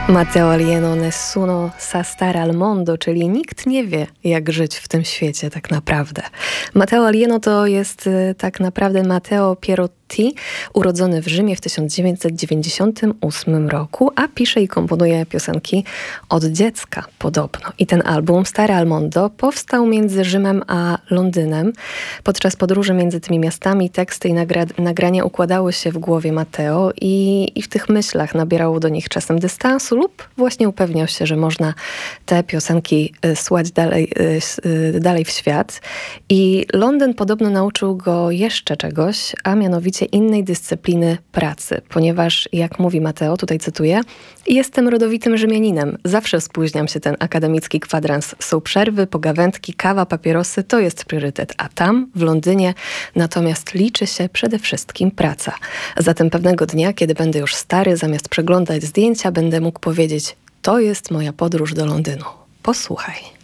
Matteo Alieno, Nessuno sa stare al mondo, czyli nikt nie wie, jak żyć w tym świecie tak naprawdę. Matteo Alieno to jest tak naprawdę Matteo Pierotti, urodzony w Rzymie w 1998 roku, a pisze i komponuje piosenki od dziecka podobno. I ten album, Stare al Mondo, powstał między Rzymem a Londynem. Podczas podróży między tymi miastami teksty i nagrania układały się w głowie Matteo i w tych myślach nabierał do nich czasem dystansu lub właśnie upewniał się, że można te piosenki słać dalej w świat. I Londyn podobno nauczył go jeszcze czegoś, a mianowicie innej dyscypliny pracy, ponieważ, jak mówi Matteo, tutaj cytuję: jestem rodowitym Rzymianinem, zawsze spóźniam się, ten akademicki kwadrans. Są przerwy, pogawędki, kawa, papierosy, to jest priorytet, a tam, w Londynie, natomiast liczy się przede wszystkim praca. Zatem pewnego dnia, kiedy będę już stary, zamiast przeglądać zdjęcia, będę mógł powiedzieć: to jest moja podróż do Londynu. Posłuchaj.